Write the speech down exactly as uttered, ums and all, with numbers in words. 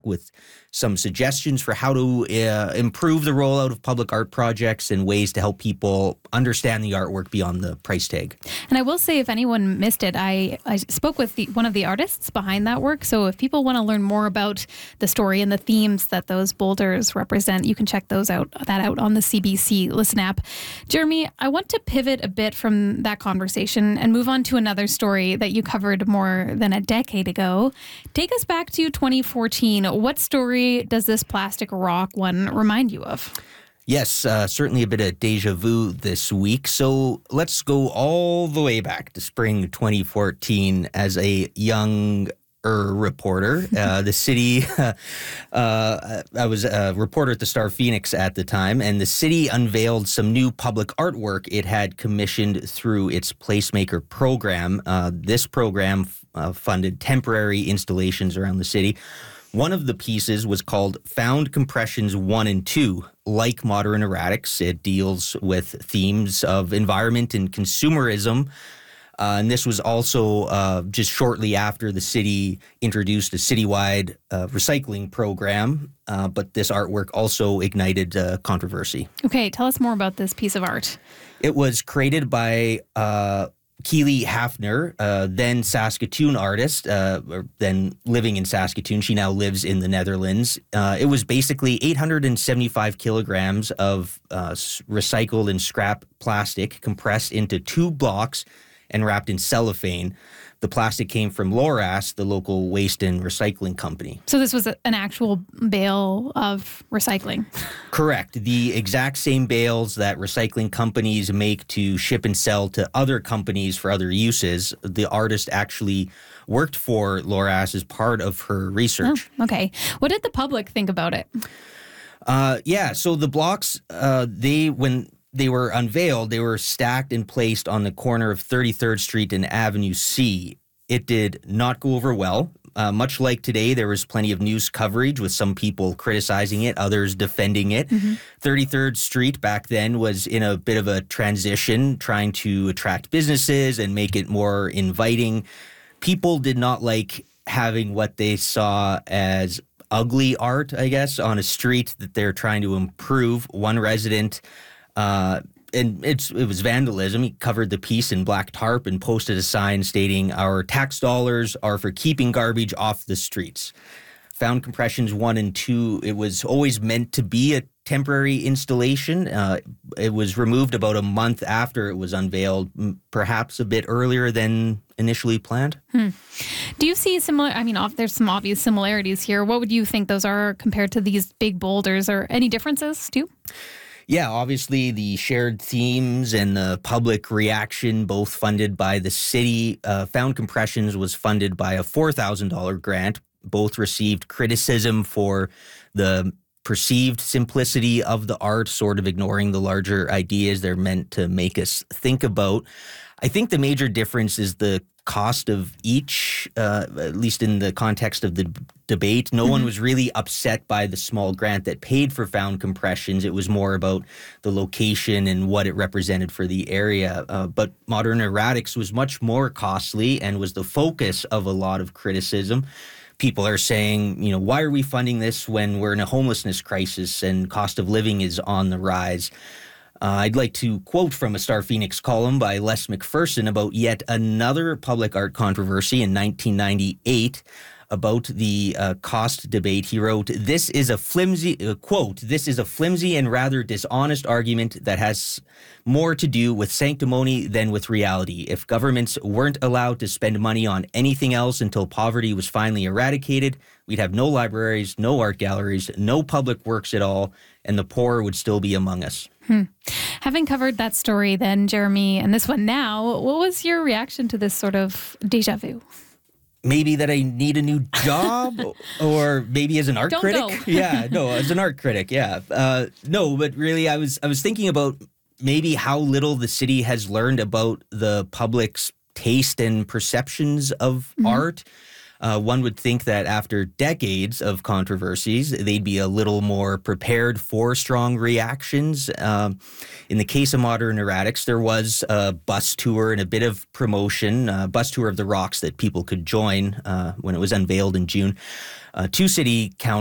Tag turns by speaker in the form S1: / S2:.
S1: with some suggestions for how to uh, improve the rollout of public art projects and ways to help people understand the artwork beyond the price tag.
S2: And I will say, if anyone missed it, I, I spoke with the, one of the artists behind that work. So if people want to learn more about the story and the themes that those boulders represent, you can check those out that out on the C B C Listen app. Jeremy, I want to pivot a bit from that conversation and move on to another story that you covered more than a decade ago. Take us back to twenty fourteen. What story does this plastic rock one remind you of?
S1: Yes, uh, certainly a bit of deja vu this week. So let's go all the way back to spring twenty fourteen as a young Er reporter. Uh, the city, uh, uh, I was a reporter at the Star Phoenix at the time, and the city unveiled some new public artwork it had commissioned through its Placemaker program. Uh, this program uh, funded temporary installations around the city. One of the pieces was called Found Compressions one and two. Like Modern Erratics, it deals with themes of environment and consumerism. Uh, and this was also uh, just shortly after the city introduced a citywide uh, recycling program. Uh, but this artwork also ignited uh, controversy.
S2: Okay, tell us more about this piece of art.
S1: It was created by uh, Keely Hafner, uh, then Saskatoon artist, uh, or then living in Saskatoon. She now lives in the Netherlands. Uh, it was basically eight hundred seventy-five kilograms of uh, recycled and scrap plastic compressed into two blocks and wrapped in cellophane. The plastic came from Loras, the local waste and recycling company.
S2: So this was a, an actual bale of recycling?
S1: Correct. The exact same bales that recycling companies make to ship and sell to other companies for other uses. The artist actually worked for Loras as part of her research.
S2: Oh, okay. What did the public think about it?
S1: Uh, yeah, so the blocks, uh, they, when... they were unveiled, they were stacked and placed on the corner of thirty-third Street and Avenue C. It did not go over well. Uh, much like today, there was plenty of news coverage with some people criticizing it, others defending it. Mm-hmm. thirty-third Street back then was in a bit of a transition, trying to attract businesses and make it more inviting. People did not like having what they saw as ugly art, I guess, on a street that they're trying to improve. One resident... Uh, and it's it was vandalism. He covered the piece in black tarp and posted a sign stating, "Our tax dollars are for keeping garbage off the streets." Found Compressions one and two, it was always meant to be a temporary installation. Uh, it was removed about a month after it was unveiled, perhaps a bit earlier than initially planned.
S2: Hmm. Do you see similar, I mean, off, there's some obvious similarities here. What would you think those are compared to these big boulders, or any differences too?
S1: Yeah, obviously the shared themes and the public reaction, both funded by the city. Uh, Found Compressions was funded by a four thousand dollars grant. Both received criticism for the perceived simplicity of the art, sort of ignoring the larger ideas they're meant to make us think about. I think the major difference is the cost of each, uh, at least in the context of the d- debate. No mm-hmm. one was really upset by the small grant that paid for Found Compressions. It was more about the location and what it represented for the area. Uh, but Modern Erratics was much more costly and was the focus of a lot of criticism. People are saying, you know, why are we funding this when we're in a homelessness crisis and cost of living is on the rise? Uh, I'd like to quote from a Star Phoenix column by Les McPherson about yet another public art controversy in nineteen ninety-eight about the uh, cost debate. He wrote, "This is a flimsy, uh, quote, this is a flimsy and rather dishonest argument that has more to do with sanctimony than with reality. If governments weren't allowed to spend money on anything else until poverty was finally eradicated, we'd have no libraries, no art galleries, no public works at all, and the poor would still be among us."
S2: Hmm. Having covered that story then, Jeremy, and this one now, what was your reaction to this sort of deja vu?
S1: Maybe that I need a new job, or maybe as an art
S2: Don't
S1: critic.
S2: go.
S1: Yeah, no, as an art critic, yeah. Uh, no, but really I was I was thinking about maybe how little the city has learned about the public's taste and perceptions of mm-hmm. art. Uh, one would think that after decades of controversies, they'd be a little more prepared for strong reactions. Um, in the case of Modern Erratics, there was a bus tour and a bit of promotion, a bus tour of the rocks that people could join uh, when it was unveiled in June. Uh, two city council